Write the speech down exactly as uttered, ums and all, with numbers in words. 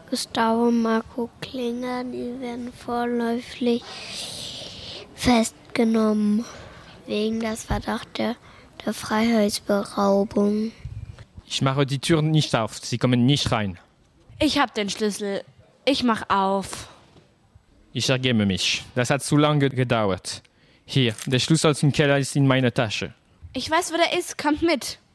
Gustavo und Marco Klinger, die werden vorläufig festgenommen wegen des Verdachts der, der Freiheitsberaubung. Ich mache die Tür nicht auf, sie kommen nicht rein. Ich habe den Schlüssel, ich mach auf. Ich ergebe mich, das hat zu lange gedauert. Hier, der Schlüssel zum Keller ist in meiner Tasche. Ich weiß, wo der ist, kommt mit.